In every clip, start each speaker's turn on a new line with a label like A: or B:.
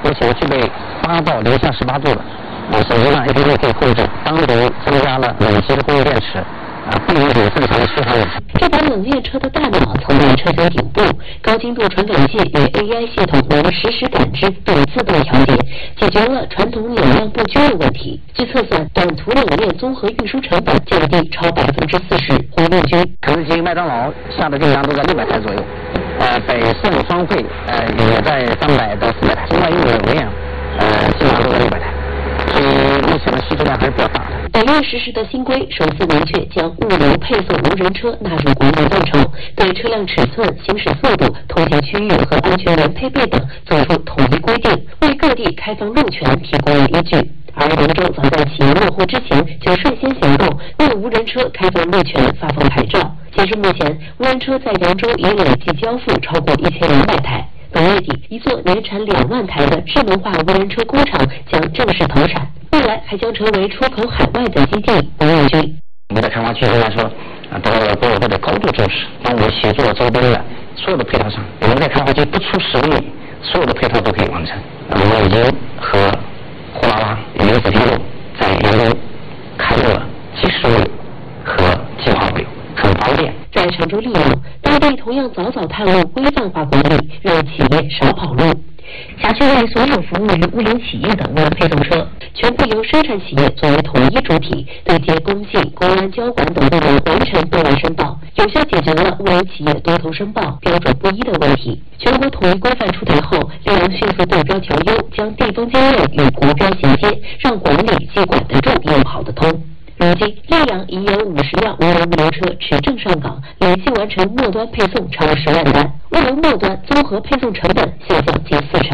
A: 而且具备8到零下18度的。手机上 APP 可以控制，单独增加了冷极的供应电池，不允许正常的续航里程。
B: 这把冷链车的大脑藏在车厢顶部，高精度传感器与 AI 系统能实时感知并自动调节，解决了传统冷量不均的问题。据测算，短途冷链综合运输成本降低超40%。胡陆军，
A: 肯德基、麦当劳下的订单都在600台左右，北宋双汇也在300到400台，另外印度的维也基本上都在600台。所以目前的需求量还是比较大的。
B: 本月实施的新规首次明确将物流配送无人车纳入国内范畴，对车辆尺寸、行驶速度、通行区域和安全员配备等作出统一规定，为各地开放路权提供了依据。而扬州早在企业落户之前就率先行动，为无人车开放路权发放牌照。截至目前，无人车在扬州已累计交付超过1200台。本月底，一座年产2万台的智能化无人车工厂将正式投产，未来还将成为出口海外的基地。胡陆军，
A: 我们在开发区来说，得到了国委会的高度重视，帮我们协助了周边的所有的配套商。我们在开发区不出10公里，所有的配套都可以完成。我们已经和货拉拉、原子铁路在扬州开了70公里和计划会，很方便。
B: 在常州利阳，当地同样早早探入规范化管理，让企业少跑路。辖区内所有服务于物流企业的无人配送车，全部由生产企业作为统一主体，对接工信、公安、交管等部门完成对外申报，有效解决了物流企业多头申报、标准不一的问题。全国统一规范出台后，利阳迅速对标求优，将地方经验与国标衔接，让管理既管得住又跑得通。如今，利阳已有50辆无人物流车持证上岗，累计完成末端配送超10万单，物流末端综合配送成本下降近40%。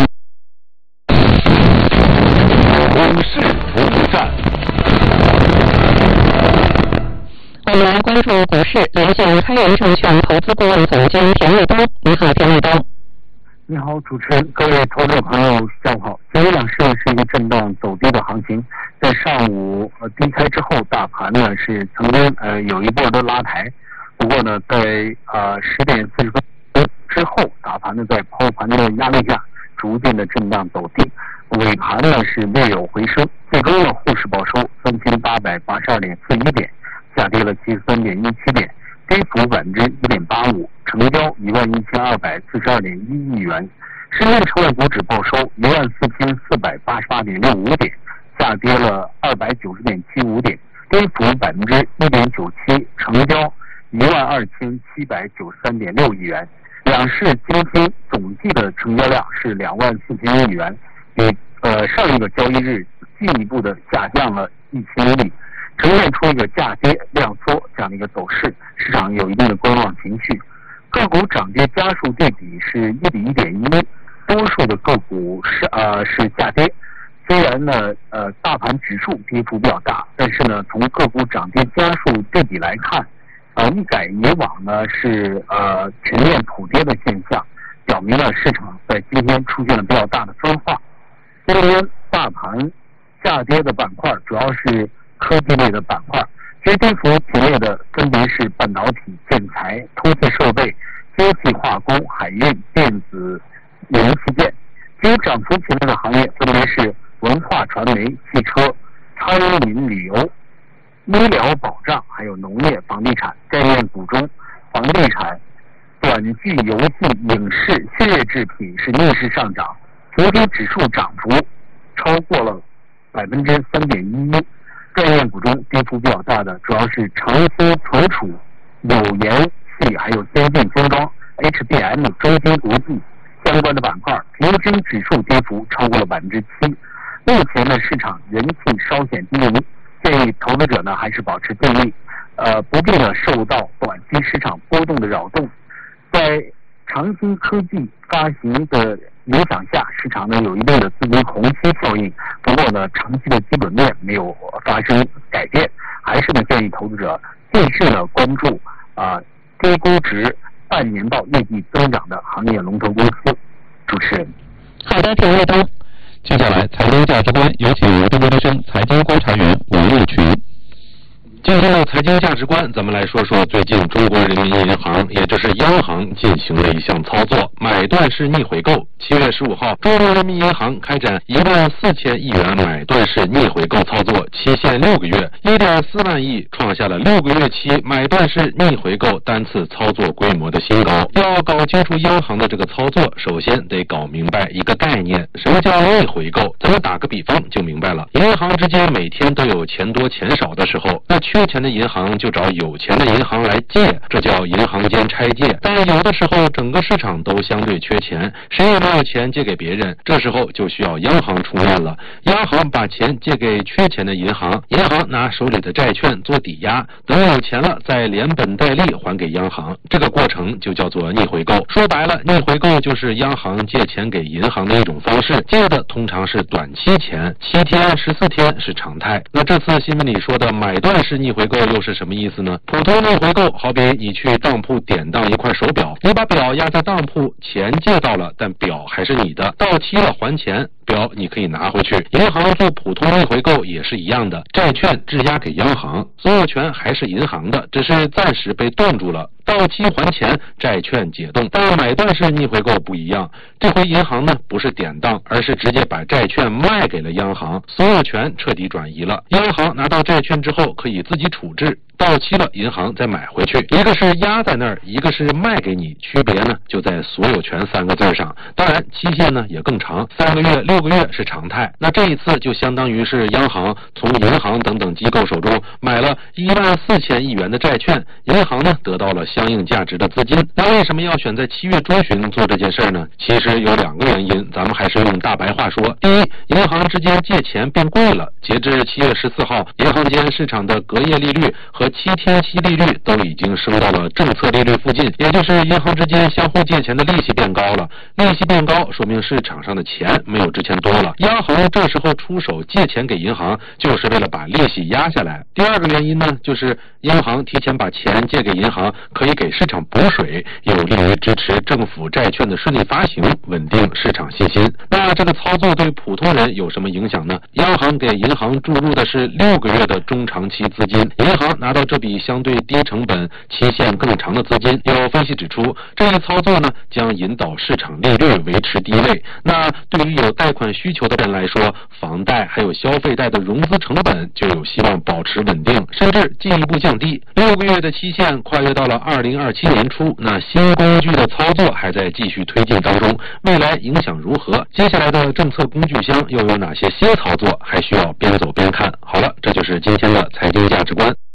C: 股市服务站，
B: 我们来关注股市，连线开元证券投资顾问总监田卫东。你好，田卫东。
D: 你好，主持人，各位投资者朋友，下午好。今日两市是一个震荡走低的行情，在上午低开之后，大盘呢是曾经有一波的拉抬，不过呢在10点40分之后，大盘呢在抛盘的压力下，逐渐的震荡走低，尾盘呢是略有回升，最终呢沪市报收3882.41点，下跌了73.17点。跌幅1.85%，成交11242.1亿元。深圳成分股指报收14488.65点，下跌了290.75点，跌幅1.97%，成交12793.6亿元。两市今天总计的成交量是24000亿元，比上一个交易日进一步的下降了1000亿。呈现出一个价跌量缩这样的一个走势，市场有一定的观望情绪。个股涨跌家数对比是1比1.1，多数的个股是下跌。虽然呢大盘指数跌幅比较大，但是呢从个股涨跌家数对比来看，一改以往呢是全面普跌的现象，表明了市场在今天出现了比较大的分化。今天大盘下跌的板块主要是科技类的板块，其实跌幅挺烈的分别是半导体、建材、通信设备、机器化工、海运、电子、零器件。至于涨幅挺烈的行业分别是文化传媒、汽车、餐饮旅游、医疗保障，还有农业、房地产。概念股中，房地产、短剧、游戏、影视、血液制品是逆势上涨，整体指数涨幅超过了3.11%。概念股中跌幅比较大的主要是长兴存储、有盐系还有先进封装、HBM、中芯国际相关的板块，平均指数跌幅超过了7%。目前的市场人气稍显低迷，建议投资者呢还是保持定力，不必呢受到短期市场波动的扰动。在长兴科技发行的影响下，市场呢有一定的资金虹吸效应，不过呢长期的基本面没有发生改变，还是呢建议投资者继续呢关注低估值半年到业绩增长的行业龙头公司。主持人，
B: 好的，田卫东。
C: 接下来财经价值观有请我的研究生财经观察员王立群。 今天的财经价值观，咱们来说说最近中国人民银行，也就是央行进行了一项操作，买断式逆回购。7月15号，中国人民银行开展14000亿元买断式逆回购操作，期限6个月，1.4万亿，创下了6个月期买断式逆回购单次操作规模的新高。要搞清楚央行的这个操作，首先得搞明白一个概念，什么叫逆回购？咱们打个比方就明白了。银行之间每天都有钱多钱少的时候，那缺钱的银行就找有钱的银行来借，这叫银行间拆借。但有的时候整个市场都相对缺钱，谁也没有钱借给别人，这时候就需要央行出面了。央行把钱借给缺钱的银行，银行拿手里的债券做抵押，等有钱了再连本带利还给央行，这个过程就叫做逆回购。说白了，逆回购就是央行借钱给银行的一种方式，借的通常是短期钱，7天、14天是常态。那这次新闻里说的买断式逆回购又是什么意思呢？普通逆回购好比你去当铺典当一块手表，你把表压在当铺，钱借到了，但表还是你的，到期了还钱，表你可以拿回去。银行做普通逆回购也是一样的，债券质押给央行，所有权还是银行的，只是暂时被冻住了。到期还钱，债券解冻。但买断式逆回购不一样，这回银行呢不是典当，而是直接把债券卖给了央行，所有权彻底转移了。央行拿到债券之后可以自己处置，到期了银行再买回去。一个是压在那儿，一个是卖给你，区别呢就在所有权3个字上。当然期限呢也更长，3个月、6个月是常态。那这一次就相当于是央行从银行等等机构手中买了14000亿元的债券，银行呢得到了相应价值的资金。那为什么要选在7月中旬做这件事呢？其实有2个原因，咱们还是用大白话说。第一，银行之间借钱变贵了。截至7月14号，银行间市场的隔夜利率和7天期利率都已经升到了政策利率附近，也就是银行之间相互借钱的利息变高了。利息变高，说明市场上的钱没有之前多了。央行这时候出手借钱给银行，就是为了把利息压下来。第2个原因呢，就是央行提前把钱借给银行，可以给市场补水，有利于支持政府债券的顺利发行，稳定市场信心。那这个操作对普通人有什么影响呢？央行给银行注入的是6个月的中长期资金，银行拿到这笔相对低成本、期限更长的资金。有分析指出，这一操作呢将引导市场利率维持低位。那对于有贷款需求的人来说，房贷还有消费贷的融资成本就有希望保持稳定，甚至进一步降低。6个月的期限跨越到了2027年初，那新工具的操作还在继续推进当中，未来影响如何？接下来的政策工具箱又有哪些新操作？还需要边走边看。好了，这就是今天的财经价值观。